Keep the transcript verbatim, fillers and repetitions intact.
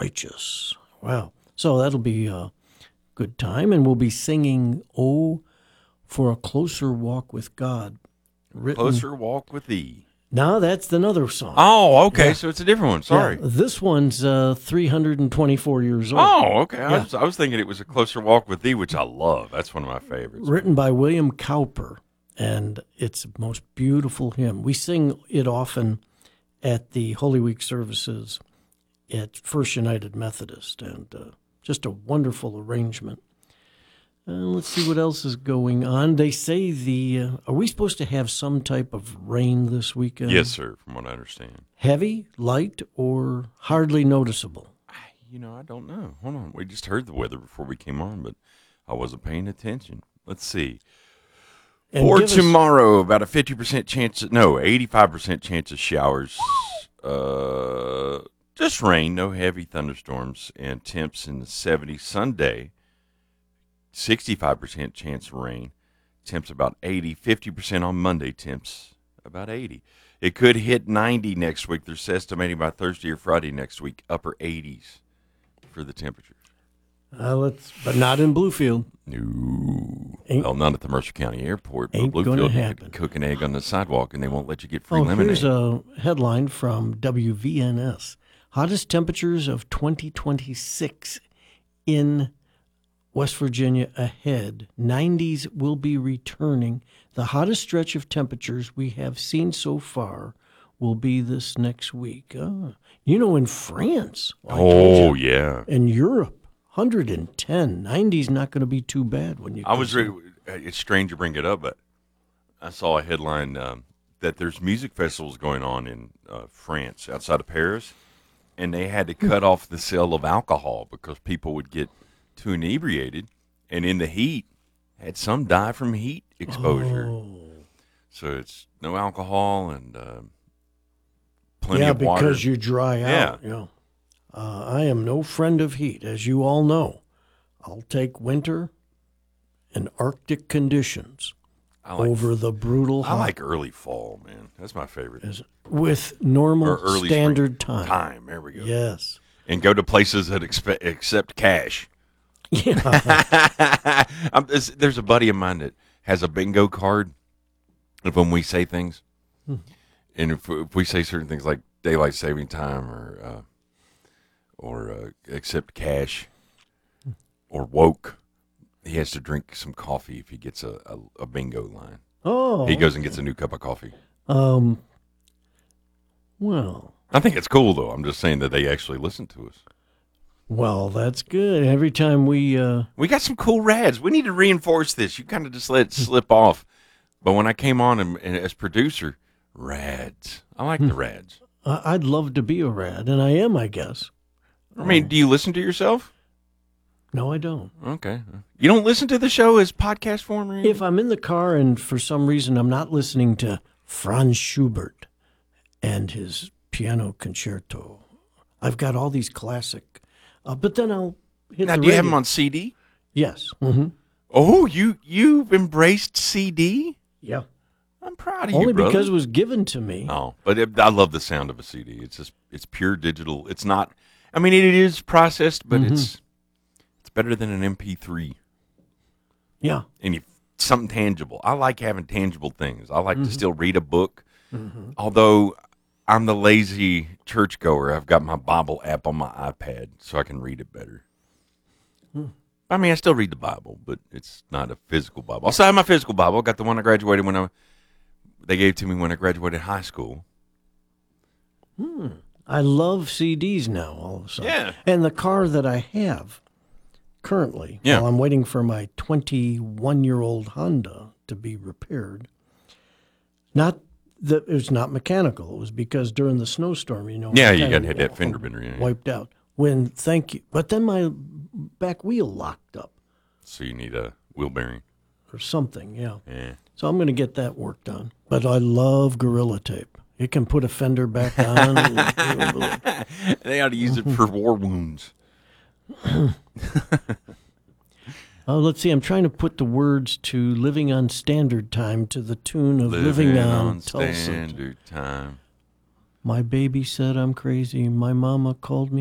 righteous. Wow. So that'll be a good time. And we'll be singing, Oh, for a Closer Walk with God. Written... Closer Walk with Thee. No, that's another song. Oh, okay. Yeah. So it's a different one. Sorry. Yeah, this one's uh, three hundred twenty-four years old. Oh, okay. Yeah. I, was, I was thinking it was A Closer Walk with Thee, which I love. That's one of my favorites. Written by William Cowper, and it's the most beautiful hymn. We sing it often at the Holy Week services at First United Methodist, and uh, just a wonderful arrangement. Uh, let's see what else is going on. They say the, uh, are we supposed to have some type of rain this weekend? Yes, sir, from what I understand. Heavy, light, or hardly noticeable? You know, I don't know. Hold on. We just heard the weather before we came on, but I wasn't paying attention. Let's see. And For give us- tomorrow, about a fifty percent chance, no, eighty-five percent chance of showers. Uh, just rain, no heavy thunderstorms, and temps in the seventies. Sunday, sixty-five percent chance of rain, temps about eighty. fifty percent on Monday, temps about eighty. It could hit ninety next week. They're estimating by Thursday or Friday next week, upper eighties for the temperatures. Uh, let's, but not in Bluefield. No. Ain't- well, not at the Mercer County Airport. But ain't gonna Bluefield, you happen. could cook an egg on the sidewalk, and they won't let you get free Oh, lemonade. here's a headline from W V N S. Hottest temperatures of twenty twenty-six in West Virginia ahead. nineties will be returning. The hottest stretch of temperatures we have seen so far will be this next week. Ah, you know, in France, I told oh, you, yeah. in Europe, one hundred ten. ninety's not going to be too bad when you. I was consider- ready. It's strange you bring it up, but I saw a headline um, that there's music festivals going on in uh, France, outside of Paris, and they had to cut off the sale of alcohol because people would get too inebriated, and in the heat, had some die from heat exposure. Oh. So it's no alcohol and uh, plenty yeah, of water. because you dry out. Yeah. Uh, I am no friend of heat, as you all know. I'll take winter and Arctic conditions I like, over the brutal I hot like early fall, man. That's my favorite. as- with normal Or early standard spring. time. Time. There we go. Yes. And go to places that expe- accept cash. Yeah. I'm, there's, there's a buddy of mine that has a bingo card of when we say things. Hmm. And if, if we say certain things like daylight saving time or uh, or uh, accept cash or woke, he has to drink some coffee if he gets a, a, a bingo line. Oh. He goes and gets a new cup of coffee. Um. Well. I think it's cool, though. I'm just saying that they actually listen to us. Well, that's good. Every time we. Uh, We got some cool rads. We need to reinforce this. You kind of just let it slip off. But when I came on and, and as producer, rads. I like the rads. I- I'd love to be a rad, and I am, I guess. I mean, do you listen to yourself? No, I don't. Okay. You don't listen to the show as podcast form or anything? If I'm in the car and for some reason I'm not listening to Franz Schubert and his piano concerto, I've got all these classic. Uh, but then I'll hit now, the do you have radio. them on C D? Yes. Mm-hmm. Oh, you, you've embraced C D? Yeah. I'm proud of Only you, brother. because it was given to me. Oh, but it, I love the sound of a C D. It's just, it's pure digital. It's not, I mean, it is processed, but Mm-hmm. it's it's better than an M P three. Yeah. And you, something tangible. I like having tangible things. I like Mm-hmm. to still read a book. Although I'm the lazy churchgoer, I've got my Bible app on my iPad so I can read it better. Hmm. I mean, I still read the Bible, but it's not a physical Bible. Also, I have my physical Bible. I got the one I graduated when I, they gave to me when I graduated high school. I love C Ds now all of a sudden. Yeah. And the car that I have currently, Yeah. while I'm waiting for my twenty-one-year-old Honda to be repaired, not that it was not mechanical. It was because during the snowstorm, you know. Yeah, it you kinda got to hit that fender bender. Yeah, yeah. wiped out. When, thank you. But then my back wheel locked up So you need a wheel bearing. or something, yeah. Yeah. So I'm going to get that work done. But I love Gorilla Tape. It can put a fender back on. They ought to use it for war wounds. Oh, let's see. I'm trying to put the words to Living on Standard Time to the tune of Living, on, Tulsa. Standard Time. My baby said I'm crazy. My mama called me